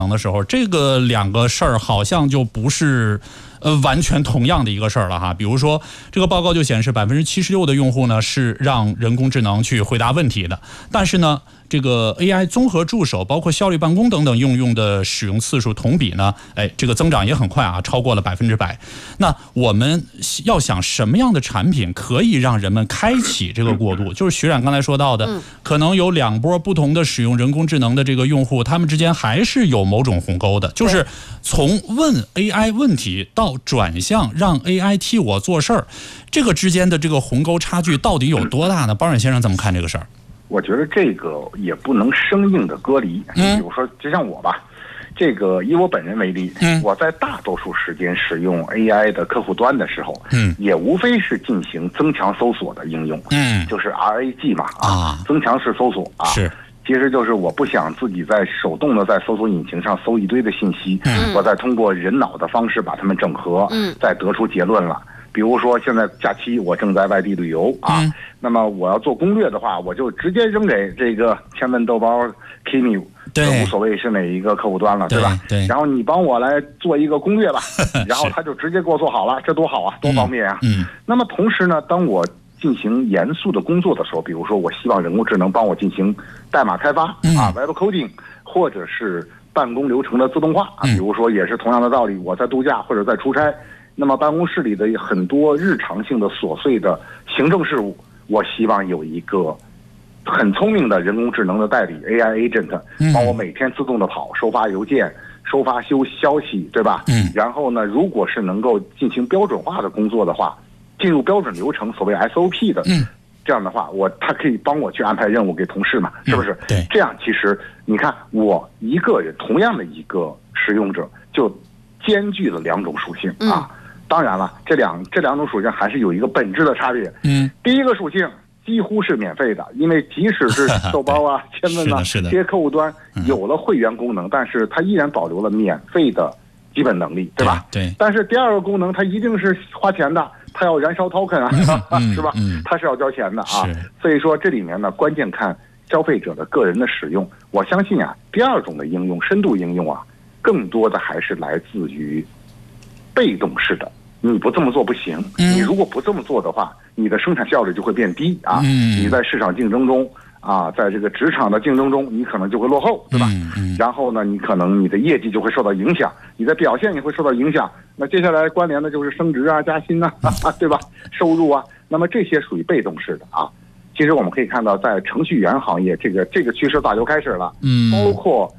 的时候，这个两个事儿好像就不是完全同样的一个事儿了哈。比如说，这个报告就显示76%的用户呢是让人工智能去回答问题的，但是呢，这个 AI 综合助手包括效率办公等等应用的使用次数同比呢，这个增长也很快啊，超过了100%。那我们要想什么样的产品可以让人们开启这个过渡？就是徐冉刚才说到的，可能有2波不同的使用人工智能的这个用户，他们之间还是有某种鸿沟的，就是从问 AI 问题到转向让 AI 替我做事儿，这个之间的这个鸿沟差距到底有多大呢？包冉先生怎么看这个事儿？ 我觉得这个也不能生硬的割离。比如说，就像我吧，这个以我本人为例，我在大多数时间使用 AI 的客户端的时候，也无非是进行增强搜索的应用，就是 RAG 嘛，增强式搜索啊，是。其实就是我不想自己在手动的在搜索引擎上搜一堆的信息，我再通过人脑的方式把它们整合，再得出结论了。比如说现在假期我正在外地旅游啊，那么我要做攻略的话，我就直接扔给这个千问豆包 Kimi， 无所谓是哪一个客户端了，对吧？对。然后你帮我来做一个攻略吧，然后他就直接给我做好了，这多好啊，多方便啊。那么同时呢，当我进行严肃的工作的时候，比如说我希望人工智能帮我进行代码开发Web coding， 或者是办公流程的自动化比如说也是同样的道理，我在度假或者在出差，那么办公室里的很多日常性的琐碎的行政事务，我希望有一个很聪明的人工智能的代理 AI agent 帮我每天自动的跑，收发邮件，收发消息，对吧？然后呢，如果是能够进行标准化的工作的话，进入标准流程，所谓 SOP 的，这样的话，他可以帮我去安排任务给同事嘛，是不是？对，这样其实你看，我一个人同样的一个使用者，就兼具了2种属性啊。当然了，这两种属性还是有一个本质的差别。第一个属性几乎是免费的，因为即使是豆包啊、千问啊这些客户端有了会员功能，但是它依然保留了免费的基本能力，对吧？对。但是第二个功能它一定是花钱的。它要燃烧 token 啊，是吧？它是要交钱的啊。所以说这里面呢，关键看消费者的个人的使用。我相信啊，第2种的应用，深度应用啊，更多的还是来自于被动式的。你不这么做不行，你如果不这么做的话，你的生产效率就会变低啊。你在市场竞争中啊，在这个职场的竞争中，你可能就会落后，对吧？然后呢，你可能你的业绩就会受到影响，你的表现也会受到影响。那接下来关联的就是升职啊、加薪啊，对吧？收入啊，那么这些属于被动式的啊。其实我们可以看到，在程序员行业，这个趋势早就开始了。包括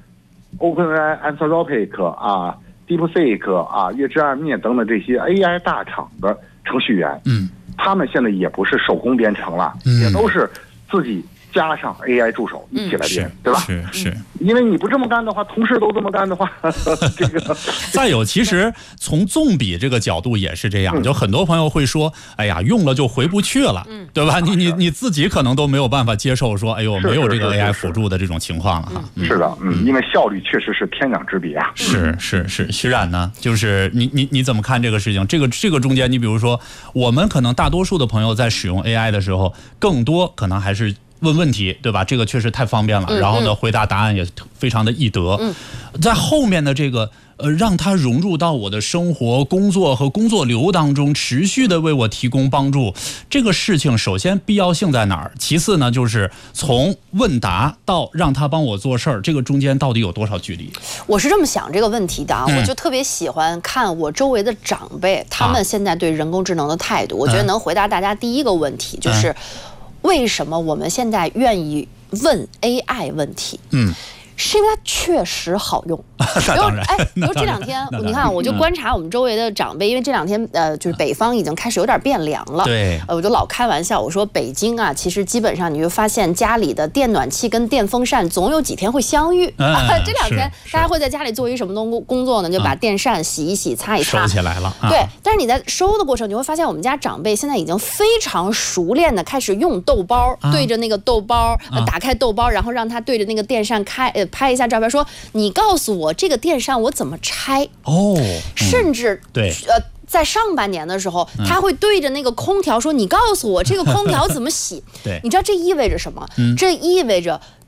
OpenAI、Anthropic 啊、DeepSeek 啊、月之暗面等等这些 AI 大厂的程序员，他们现在也不是手工编程了，也都是自己加上 AI 助手一起来编，对吧？是，因为你不这么干的话，同事都这么干的话，这个。 再有，其实从纵比这个角度也是这样，就很多朋友会说，哎呀，用了就回不去了，对吧？你自己可能都没有办法接受说，哎呦，没有这个 AI 辅助的这种情况了哈。 是的，因为效率确实是天壤之别啊。 是，徐冉呢，就是你怎么看这个事情？这个中间，你比如说，我们可能大多数的朋友在使用 AI 的时候，更多可能还是问问题，对吧？这个确实太方便了，然后呢，回答答案也非常的易得。在后面的这个让它融入到我的生活、工作和工作流当中，持续的为我提供帮助，这个事情首先必要性在哪儿？其次呢，就是从问答到让他帮我做事儿，这个中间到底有多少距离？ 我是这么想这个问题的啊，我就特别喜欢看我周围的长辈，他们现在对人工智能的态度，我觉得能回答大家第一个问题，就是为什么我们现在愿意问 AI 问题？是因为它确实好用。比如这2天，你看，我就观察我们周围的长辈，因为这2天就是北方已经开始有点变凉了。对，我就老开玩笑，我说北京啊，其实基本上你就发现家里的电暖气跟电风扇总有几天会相遇。这2天大家会在家里做一什么工作呢？就把电扇洗一洗、擦一擦， 收起来了。 对，但是你在收的过程，你会发现我们家长辈现在已经非常熟练的开始用豆包，对着那个豆包，打开豆包，然后让它对着那个电扇拍一下照片，说你告诉我这个电扇我怎么拆甚至对在上半年的时候，他会对着那个空调说：“你告诉我这个空调怎么洗？”对，你知道这意味着什么？这意味着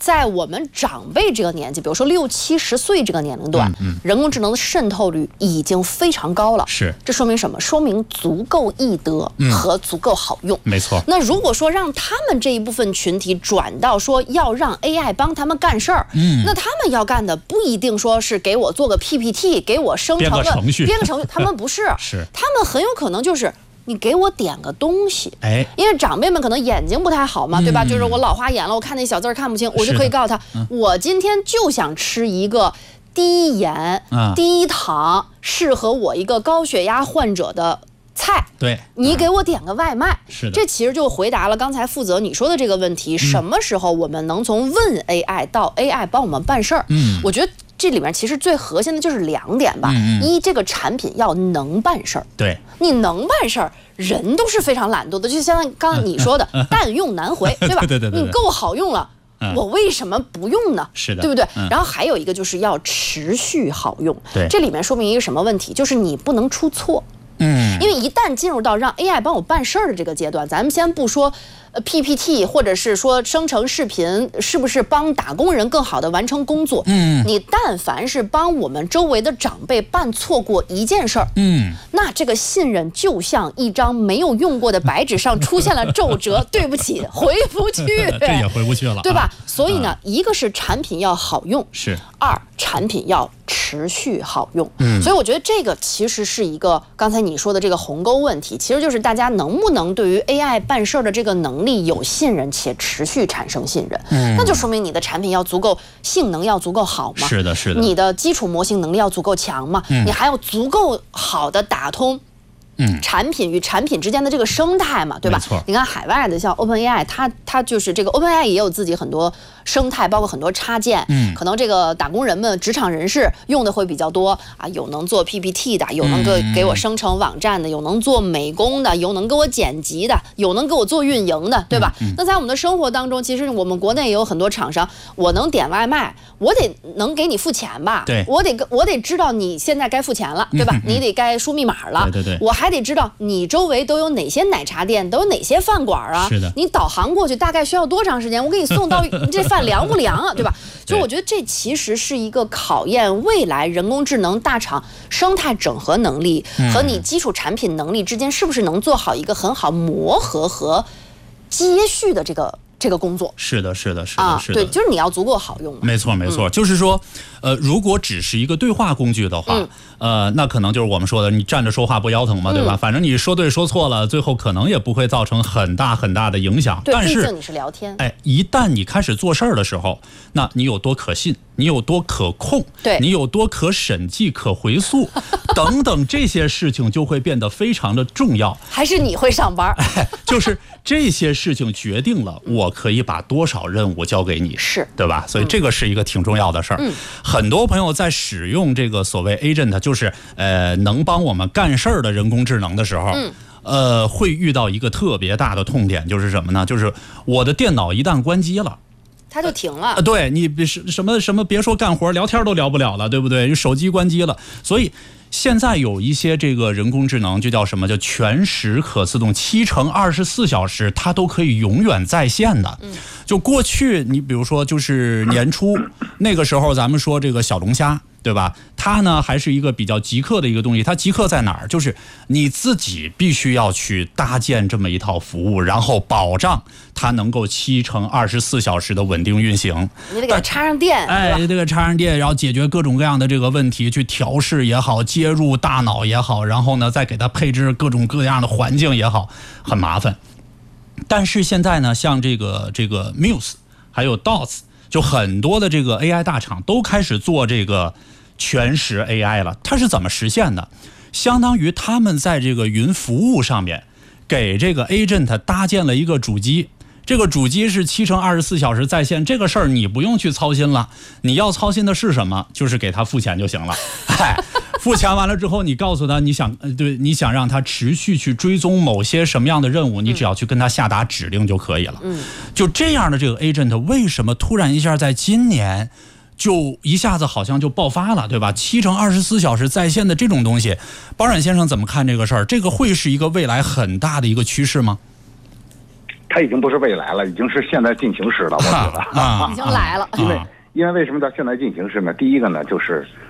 在我们长辈这个年纪，比如说60、70岁这个年龄段，人工智能的渗透率已经非常高了。 是， 这说明什么？说明足够易得和足够好用。 没错。 那如果说让他们这一部分群体转到说要让 AI 帮他们干事儿，那他们要干的不一定说是给我做个 PPT， 给我生成编个程序， 他们不是， 是， 他们很有可能就是。你给我点个东西，因为长辈们可能眼睛不太好嘛，对吧？就是我老花眼了，我看那小字看不清，我就可以告诉他，我今天就想吃一个低盐、低糖，适合我一个高血压患者的菜。 对， 你给我点个外卖。 是的， 这其实就回答了刚才负责你说的这个问题：什么时候我们能从问 AI 到 AI 帮我们办事儿？我觉得。这里面其实最核心的就是2点吧。一，这个产品要能办事儿。 对， 你能办事儿，人都是非常懒惰的，就像刚刚你说的，但用难回，对吧？ 对。 你够好用了，我为什么不用呢？ 是的， 对不对？然后还有一个就是要持续好用。 对， 这里面说明一个什么问题？就是你不能出错。因为一旦进入到让 AI 帮我办事儿的这个阶段，咱们先不说PPT 或者是说生成视频是不是帮打工人更好的完成工作，你但凡是帮我们周围的长辈办错过一件事儿，那这个信任就像一张没有用过的白纸上出现了皱褶，对不起，回不去， 这也回不去了， 对吧？所以呢，一个是产品要好用， 是 2，产品要持续好用。所以我觉得这个其实是一个刚才你说的这个鸿沟问题，其实就是大家能不能对于 AI 办事儿的这个能力有信任且持续产生信任，那就说明你的产品要足够性能要足够好嘛。 是的，是的。 你的基础模型能力要足够强嘛，你还要足够好的打通。产品与产品之间的这个生态嘛，对吧？你看海外的像 OpenAI， 它就是这个 OpenAI 也有自己很多生态，包括很多插件。可能这个打工人们、职场人士用的会比较多啊，有能做 PPT 的，有能给我生成网站的，有能做美工的，有能给我剪辑的，有能给我做运营的，对吧？那在我们的生活当中，其实我们国内也有很多厂商，我能点外卖，我得能给你付钱吧？ 对， 我得知道你现在该付钱了，对吧？你得该输密码了。 对， 我还得知道你周围都有哪些奶茶店，都有哪些饭馆啊？ 是的， 你导航过去大概需要多长时间？我给你送到这饭凉不凉啊？对吧？所以我觉得这其实是一个考验未来人工智能大厂生态整合能力和你基础产品能力之间是不是能做好一个很好磨合和接续的这个工作。 是的， 对，就是你要足够好用。 没错，就是说，如果只是一个对话工具的话，那可能就是我们说的，你站着说话不腰疼嘛，对吧？反正你说对说错了，最后可能也不会造成很大的影响。 对， 但是毕竟你是聊天。 一旦你开始做事儿的时候，那你有多可信，你有多可控， 对， 你有多可审计、可回溯等等这些事情就会变得非常的重要。 还是你会上班？ 就是这些事情决定了我可以把多少任务交给你， 是对吧？所以这个是一个挺重要的事儿。很多朋友在使用这个所谓 agent， 就是能帮我们干事儿的人工智能的时候，会遇到一个特别大的痛点，就是什么呢？就是我的电脑一旦关机了， 它就停了。 对，你什么别说干活，聊天都聊不了了，对不对？手机关机了，所以现在有一些这个人工智能就叫什么？叫全时可自动，7×24小时它都可以永远在线的。就过去你比如说就是年初那个时候，咱们说这个小龙虾，对吧？它呢还是一个比较极客的一个东西。它极客在哪儿？就是你自己必须要去搭建这么一套服务，然后保障它能够7×24小时的稳定运行。 你得给它插上电， 你得给它插上电，然后解决各种各样的这个问题，去调试也好，接入大脑也好，然后呢再给它配置各种各样的环境也好，很麻烦。但是现在呢，像这个 Muse 还有 Dots， 就很多的这个 AI 大厂都开始做这个全时 AI 了。它是怎么实现的？相当于他们在这个云服务上面给这个 agent 搭建了一个主机，这个主机是7×24小时在线，这个事儿你不用去操心了。你要操心的是什么？就是给他付钱就行了。付钱完了之后，你告诉他你想让他持续去追踪某些什么样的任务，你只要去跟他下达指令就可以了。就这样的这个 agent 为什么突然一下在今年就一下子好像就爆发了，对吧？7×24小时在线的这种东西，包冉先生怎么看这个事儿？这个会是一个未来很大的一个趋势吗？ 它已经不是未来了，已经是现在进行时了，我觉得已经来了。 因为为什么叫现在进行时呢？第一个呢，就是